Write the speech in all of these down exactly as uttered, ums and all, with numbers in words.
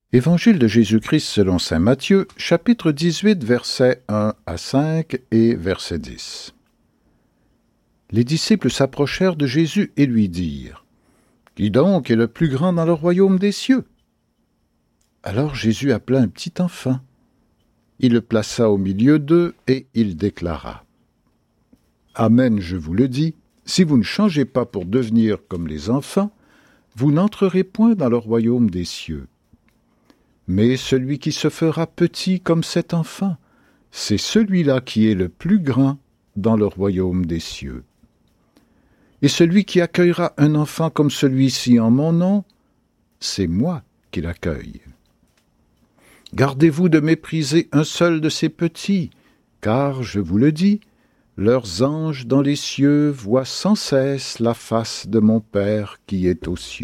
Évangile de Jésus-Christ selon saint Matthieu, chapitre dix-huit, versets un à cinq et verset dix. Les disciples s'approchèrent de Jésus et lui dirent : « Qui donc est le plus grand dans le royaume des cieux ?» Alors Jésus appela un petit enfant. Il le plaça au milieu d'eux et il déclara : « Amen, je vous le dis, si vous ne changez pas pour devenir comme les enfants, vous n'entrerez point dans le royaume des cieux. Mais celui qui se fera petit comme cet enfant, c'est celui-là qui est le plus grand dans le royaume des cieux. Et celui qui accueillera un enfant comme celui-ci en mon nom, c'est moi qui l'accueille. Gardez-vous de mépriser un seul de ces petits, car, je vous le dis, leurs anges dans les cieux voient sans cesse la face de mon Père qui est aux cieux. »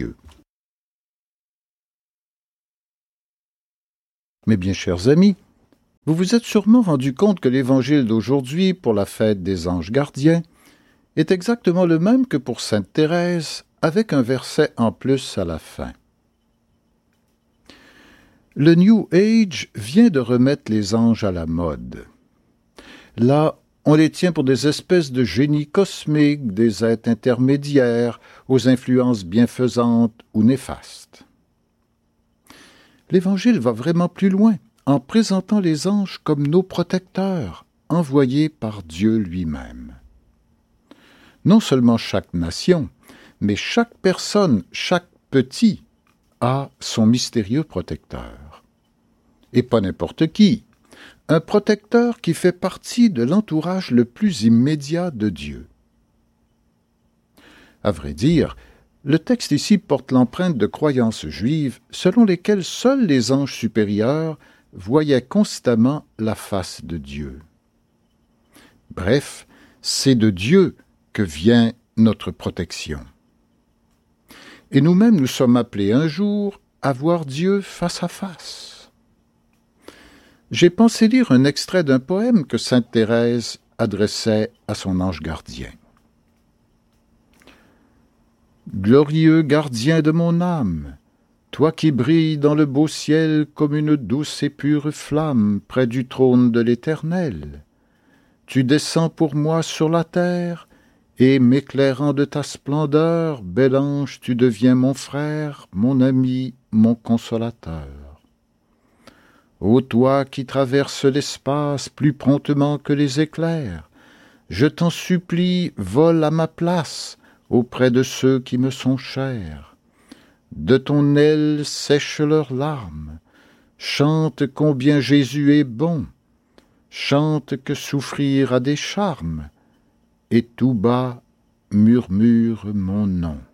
Mes bien chers amis, vous vous êtes sûrement rendu compte que l'évangile d'aujourd'hui pour la fête des anges gardiens est exactement le même que pour sainte Thérèse, avec un verset en plus à la fin. Le New Age vient de remettre les anges à la mode. Là, on les tient pour des espèces de génies cosmiques, des êtres intermédiaires, aux influences bienfaisantes ou néfastes. L'Évangile va vraiment plus loin, en présentant les anges comme nos protecteurs, envoyés par Dieu lui-même. Non seulement chaque nation, mais chaque personne, chaque petit, a son mystérieux protecteur. Et pas n'importe qui, un protecteur qui fait partie de l'entourage le plus immédiat de Dieu. À vrai dire, le texte ici porte l'empreinte de croyances juives selon lesquelles seuls les anges supérieurs voyaient constamment la face de Dieu. Bref, c'est de Dieu que vient notre protection. Et nous-mêmes, nous sommes appelés un jour à voir Dieu face à face. J'ai pensé lire un extrait d'un poème que sainte Thérèse adressait à son ange gardien. Glorieux gardien de mon âme, toi qui brilles dans le beau ciel comme une douce et pure flamme près du trône de l'Éternel, tu descends pour moi sur la terre, et m'éclairant de ta splendeur, bel ange, tu deviens mon frère, mon ami, mon consolateur. Ô toi qui traverses l'espace plus promptement que les éclairs, je t'en supplie, vole à ma place, auprès de ceux qui me sont chers. De ton aile sèche leurs larmes, chante combien Jésus est bon, chante que souffrir a des charmes, et tout bas murmure mon nom.